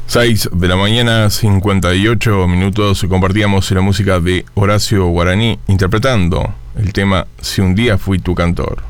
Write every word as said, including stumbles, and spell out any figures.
seis de la mañana, cincuenta y ocho minutos, compartíamos la música de Horacio Guaraní interpretando el tema Si un día fui tu cantor.